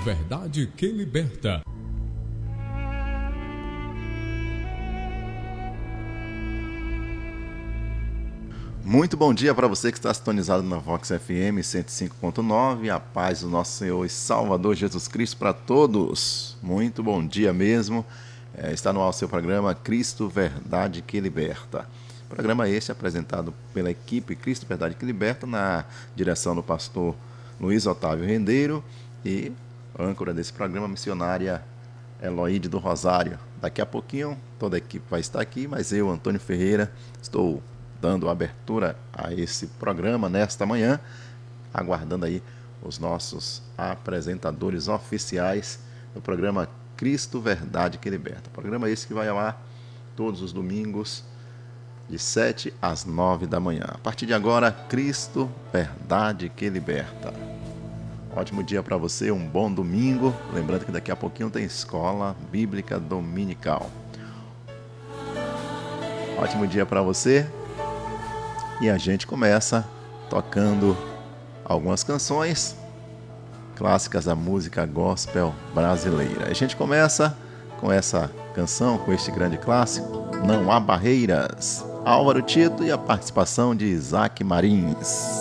Verdade que Liberta. Muito bom dia para você que está sintonizado na Vox FM 105.9. A paz do nosso Senhor e Salvador Jesus Cristo para todos. Muito bom dia mesmo. Está no ar o seu programa Cristo Verdade que Liberta. Programa este apresentado pela equipe Cristo Verdade que Liberta, na direção do pastor Luiz Otávio Rendeiro e âncora desse programa, missionária Eloíde do Rosário. Daqui a pouquinho toda a equipe vai estar aqui, mas eu, Antônio Ferreira, estou dando abertura a esse programa nesta manhã, aguardando aí os nossos apresentadores oficiais do programa Cristo Verdade que Liberta. Programa esse que vai ao ar todos os domingos, de 7 às 9 da manhã. A partir de agora, Cristo Verdade que Liberta. Ótimo dia para você, um bom domingo. Lembrando que daqui a pouquinho tem Escola Bíblica Dominical. Ótimo dia para você. E a gente começa tocando algumas canções clássicas da música gospel brasileira. A gente começa com essa canção, com este grande clássico, Não Há Barreiras, Álvaro Tito e a participação de Isaac Marins.